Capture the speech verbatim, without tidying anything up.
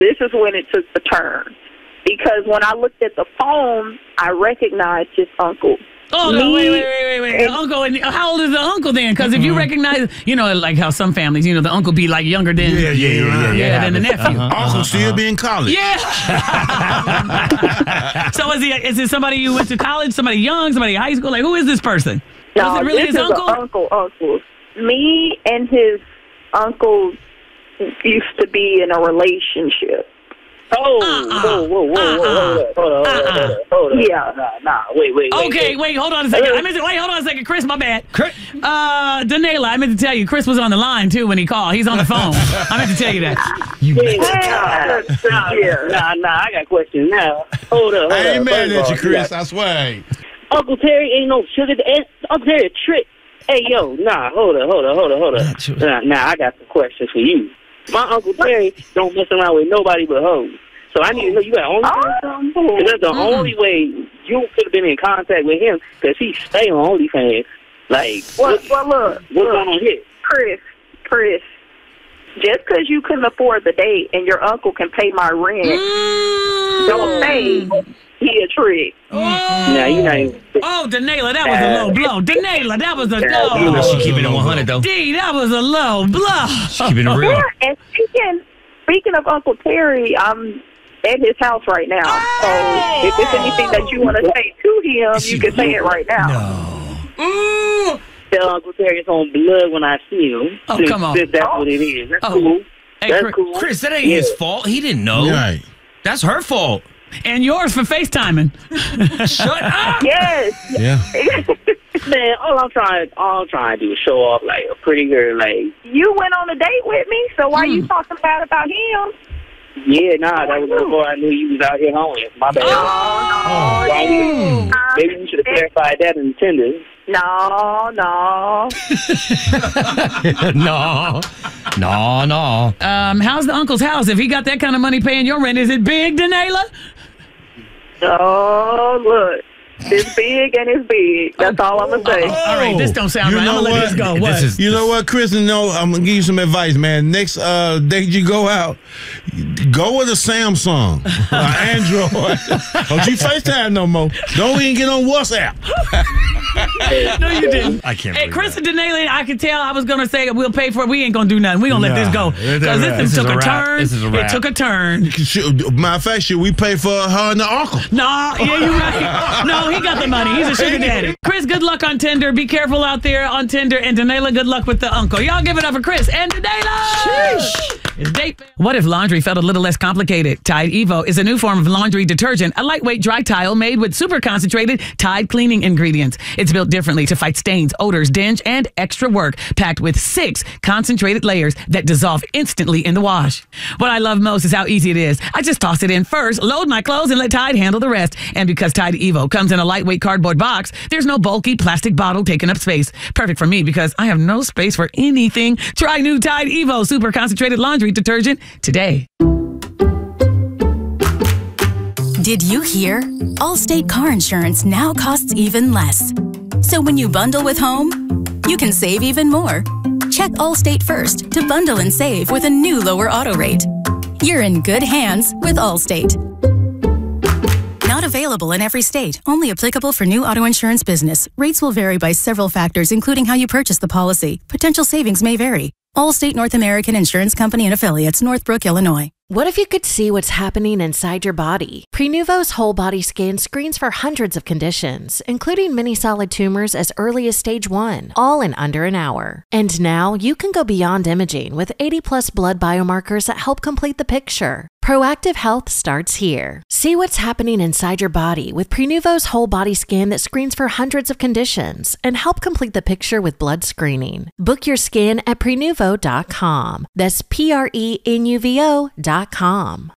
This is when it took the turn. Because when I looked at the phone, I recognized his uncle. Oh, no, wait, wait, wait, wait, wait. And, uncle, and how old is the uncle then? Because if you recognize, you know, like how some families, you know, the uncle be like younger than, yeah, yeah, yeah, yeah, yeah, than the nephew. Uh-huh, uncle uh-huh. still be in college. Yeah. So is he? Is it somebody you went to college? Somebody young? Somebody high school? Like, who is this person? No, is it really this his is uncle? uncle, uncle. Me and his uncle used to be in a relationship. Oh, uh-uh. whoa, whoa, whoa, uh-uh. whoa, hold on, hold on, hold on, hold on, hold on. Yeah. Nah, nah, wait, wait, wait. Okay, wait, wait, hold on a second. I meant to, wait, hold on a second. Chris, my bad. Chris. Uh, Danela, I meant to tell you, Chris was on the line, too, when he called. He's on the phone. I meant to tell you that. You yeah. Nah, nah, nah, nah, I got questions now. Hold up, hold I ain't up. mad at you, Chris. Yeah. I swear. Uncle Terry ain't no sugar. Uncle Terry a trick. Hey, yo, nah, hold up, hold up, hold up, hold up. Nah, nah, I got some questions for you. My Uncle Terry don't mess around with nobody but hoes. So I need to know, you got OnlyFans or something? Because that's the mm-hmm. only way you could have been in contact with him, because he stay on OnlyFans. Like, well, what, well look, what's look, going on here? Chris, Chris, just because you couldn't afford the date and your uncle can pay my rent, mm. don't say he a trick. Oh, nah, you not even, oh Danela, that was a low blow. Danela, that was a low. You know she keeping it one hundred, though. D, that was a low blow. She keeping it real. Yeah, and speaking, speaking of Uncle Terry, I'm at his house right now. So if there's anything that you want to say to him, you can say it right now. No. Ooh. Tell Uncle Terry's on blood when I see him. Oh, since, come on. Since that's oh. what it is. That's Oh. cool. Hey, That's Chris, cool. Chris, that ain't yeah. his fault. He didn't know. Right. That's her fault. And yours for FaceTiming. Shut up. Yes. Yeah. Man, all I'm trying, all I'm trying to do is show off like a pretty girl. Like, You went on a date with me, so why Mm. you talking bad about him? yeah, nah, that was before I knew you was out here homeless. My bad. Oh, no. Maybe, Um, maybe you should have clarified that in the tender. No, no. no. No, no. Um, how's the uncle's house? If he got that kind of money paying your rent, is it big, Danela? Oh, look. It's big and it's big. That's all I'm going to say. Oh, all right, this don't sound You right. I'm know going to let what? this go. This What? is- You know what, Chris? And no, I'm gonna give you some advice, man. Next uh, date you go out, go with a Samsung, an Android. Don't you FaceTime no more. Don't even get on WhatsApp. No, you didn't. I can't Hey, believe Chris that. and Danela, I could tell I was going to say we'll pay for it. We ain't going to do nothing. We're going to let Nah, this go. it's Because a this, wrap. this This took is a, a wrap. turn. This is a It wrap. took a turn. Shoot, matter of fact, should we pay for her and the uncle? No, yeah, you're right. No, he got the money. He's a sugar daddy. Chris, good luck on Tinder. Be careful out there on Tinder. And Danela, good luck with the uncle. Y'all give it up for Chris and Danela. Sheesh. It's date. What if laundry felt a little less complicated? Tide Evo is a new form of laundry detergent, a lightweight dry tile made with super concentrated Tide cleaning ingredients. It's built differently to fight stains, odors, dinge, and extra work, packed with six concentrated layers that dissolve instantly in the wash. What I love most is how easy it is. I just toss it in first, load my clothes, and let Tide handle the rest. And because Tide Evo comes in a lightweight cardboard box, there's no bulky plastic bottle taking up space. Perfect for me because I have no space for anything. Try new Tide Evo super concentrated laundry detergent today. Did you hear? Allstate car insurance now costs even less. So when you bundle with home, you can save even more. Check Allstate first to bundle and save with a new lower auto rate. You're in good hands with Allstate. Not available in every state. Only applicable for new auto insurance business. Rates will vary by several factors, including how you purchase the policy. Potential savings may vary. Allstate North American Insurance Company and Affiliates, Northbrook, Illinois. What if you could see what's happening inside your body? Prenuvo's whole body scan screens for hundreds of conditions, including many solid tumors as early as stage one, all in under an hour. And now you can go beyond imaging with eighty plus blood biomarkers that help complete the picture. Proactive health starts here. See what's happening inside your body with Prenuvo's whole body scan that screens for hundreds of conditions and help complete the picture with blood screening. Book your scan at prenuvo dot com. That's P R E N U V O dot com.